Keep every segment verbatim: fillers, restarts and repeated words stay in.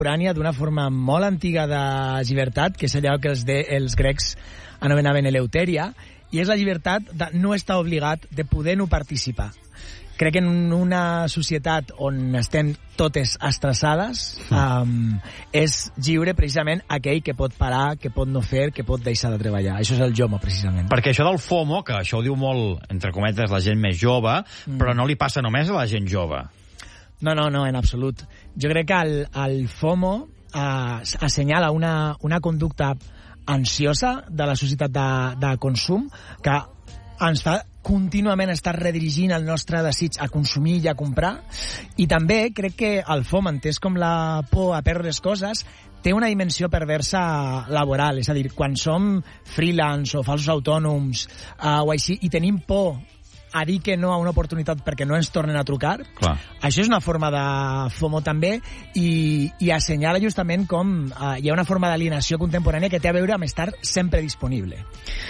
contemporània d'una forma molt antiga de llibertat, que és allò que els, de, els grecs anomenaven eleuteria, i és la llibertat de no estar obligat de poder no participar. Crec que en una societat on estem totes estressades, um, és lliure precisament aquell que pot parar, que pot no fer, que pot deixar de treballar. Això és el JOMO, precisament. Perquè això del FOMO, que això ho diu molt, entre cometes, la gent més jove, mm. però no li passa només a la gent jove. No, no, no, en absolut. Jo crec que el, el FOMO uh, assenyala una, una conducta ansiosa de la societat de, de consum que ens fa contínuament estar redirigint el nostre desig a consumir i a comprar, i també crec que el FOMO, entès com la por a perdre les coses, té una dimensió perversa laboral, és a dir, quan som freelance o falsos autònoms uh, o així, i tenim por a dir que no a una oportunitat perquè no ens tornen a trucar. Clar. Això és una forma de FOMO també, i, i assenyala justament com uh, hi ha una forma d'alienació contemporània que té a veure amb estar sempre disponible.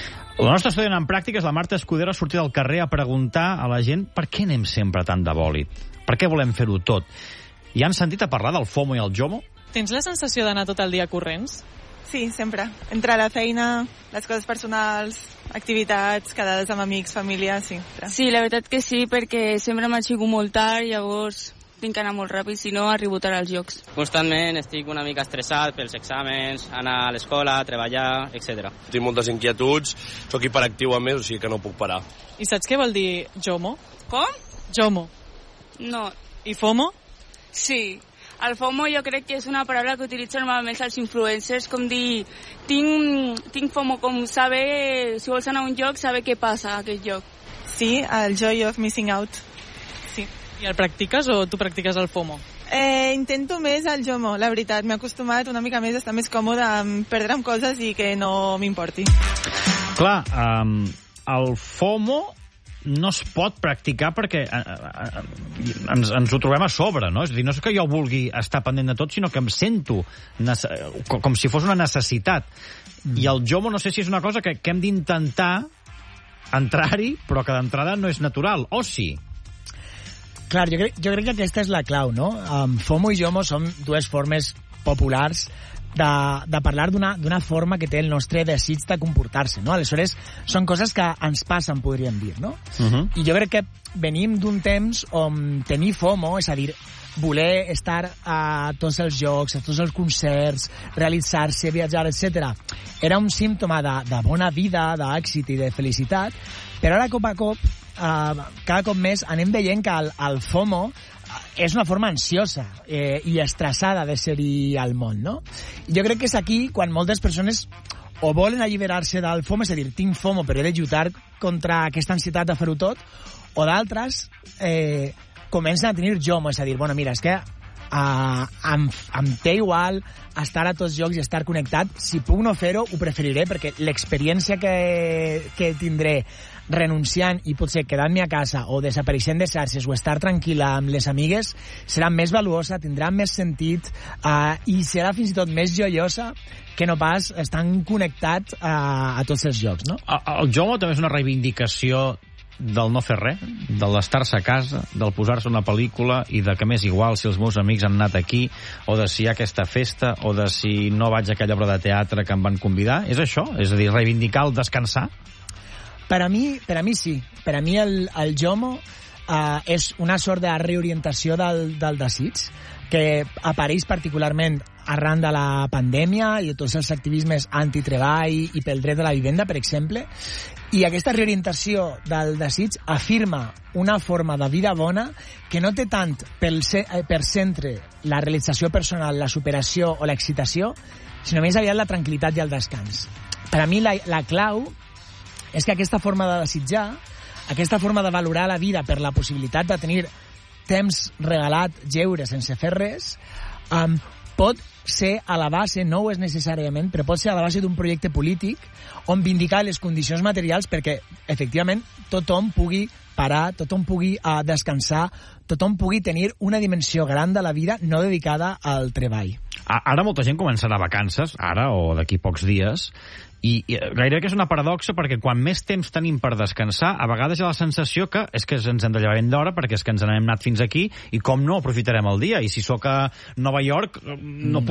La nostra estudiant en pràctiques, la Marta Escudero, ha sortit al carrer a preguntar a la gent per què anem sempre tan de bòlit? Per què volem fer-ho tot? I han sentit a parlar del FOMO i el JOMO? Tens la sensació d'anar tot el dia corrents? Sí, sempre. Entre la feina, les coses personals, activitats, quedades amb amics, família, sí. Sempre. Sí, la veritat que sí, perquè sempre m'aixeco molt tard, llavors tinc que anar molt ràpid, si no arribo tard als jocs. Constantment estic una mica estressat pels exàmens, anar a l'escola, treballar, etcètera. Tinc moltes inquietuds, sóc hiperactiu a més, o sigui que no puc parar. I saps què vol dir JOMO? Com? JOMO. No. I FOMO? Sí. El FOMO jo crec que és una paraula que utilitzen normalment els influencers, com dir, tinc, tinc FOMO, com saber, si vols anar a un lloc, saber què passa a aquest lloc. Sí, el joy of missing out. Sí. I el practiques o tu practiques el FOMO? Eh, intento més el JOMO, la veritat. M'he acostumat una mica més a estar més còmode amb perdre'm coses i que no m'importi. Clar, um, el FOMO no es pot practicar perquè uh, uh, ens, ens ho trobem a sobre, no? És a dir, no és que jo vulgui estar pendent de tot, sinó que em sento com si fos una necessitat. Mm. I el JOMO no sé si és una cosa que, que hem d'intentar entrar-hi, però que d'entrada no és natural, o sí? Clar, jo crec, jo crec que aquesta és la clau, no? Um, FOMO i JOMO són dues formes populars de, de parlar d'una d'una forma que té el nostre desig de comportar-se, no? Aleshores, són coses que ens passen, podríem dir, no? Uh-huh. I jo crec que venim d'un temps on tenir FOMO, és a dir, voler estar a tots els jocs, a tots els concerts, realitzar-se, viatjar, etcètera, era un símptoma de, de bona vida, d'èxit i de felicitat, però ara, cop a cop, Uh, cada cop més anem veient que el, el FOMO és una forma ansiosa eh, i estressada de ser-hi al món, no? I jo crec que és aquí quan moltes persones o volen alliberar-se del FOMO, és a dir, tinc FOMO però he de lluitar contra aquesta ansietat de fer-ho tot, o d'altres eh, comencen a tenir JOMO, és a dir, bueno, mira, és que Uh, em, em té igual estar a tots llocs i estar connectat. Si puc no fer-ho, ho preferiré, perquè l'experiència que, que tindré renunciant i potser quedant-me a casa o desapareixent de xarxes o estar tranquil·la amb les amigues serà més valuosa, tindrà més sentit uh, i serà fins i tot més joiosa que no pas estan connectats uh, a tots els llocs, no? El JOMO també és una reivindicació del no fer res, de l'estar-se a casa, del posar-se una pel·lícula i de que m'és igual si els meus amics han anat aquí, o de si hi ha aquesta festa, o de si no vaig a aquella obra de teatre que em van convidar. És això? És a dir, reivindicar el descansar? Per a mi, per a mi sí. Per a mi el, el JOMO uh, és una sort de reorientació del, del desig, que apareix particularment arran de la pandèmia i de tots els activismes antitreball i pel dret a la vivenda, per exemple. I aquesta reorientació del desig afirma una forma de vida bona que no té tant pel, per centre la realització personal, la superació o l'excitació, sinó més aviat la tranquil·litat i el descans. Per a mi la, la clau és que aquesta forma de desitjar, aquesta forma de valorar la vida per la possibilitat de tenir temps regalat, lleure, sense fer res, um, pot ser a la base, no ho és necessàriament, però pot ser a la base d'un projecte polític on vindicar les condicions materials perquè, efectivament, tothom pugui parar, tothom pugui uh, descansar, tothom pugui tenir una dimensió gran de la vida no dedicada al treball. Ara molta gent començarà vacances, ara o d'aquí pocs dies, i, i gairebé que és una paradoxa perquè quan més temps tenim per descansar, a vegades hi ha la sensació que és que ens hem de llevar ben d'hora perquè és que ens n'hem anat fins aquí i com no aprofitarem el dia. I si sóc a Nova York no puc